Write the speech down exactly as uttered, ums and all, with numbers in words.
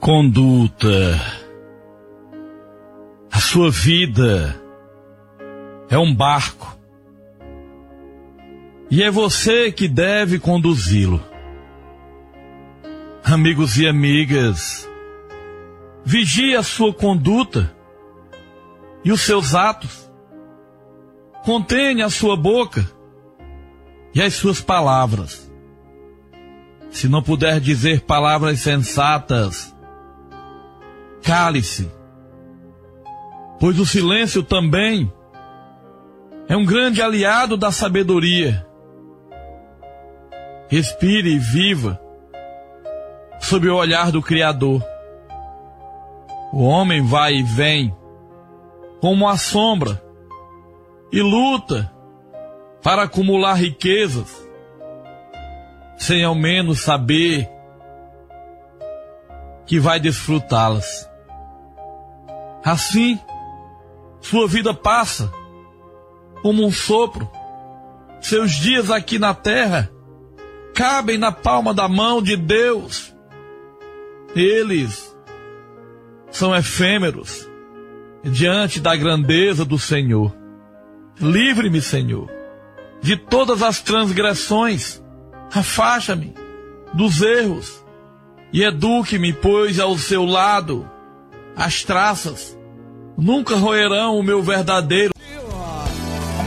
conduta. A sua vida é um barco e é você que deve conduzi-lo. Amigos e amigas, vigie a sua conduta e os seus atos. Contenha a sua boca e as suas palavras. Se não puder dizer palavras sensatas, cale-se, pois o silêncio também é um grande aliado da sabedoria. Respire e viva sob o olhar do Criador. O homem vai e vem como a sombra e luta para acumular riquezas, sem ao menos saber que vai desfrutá-las. Assim, sua vida passa como um sopro. Seus dias aqui na terra cabem na palma da mão de Deus. Eles são efêmeros diante da grandeza do Senhor. Livre-me, Senhor, de todas as transgressões. Afasta-me dos erros e eduque-me, pois ao seu lado as traças nunca roerão o meu verdadeiro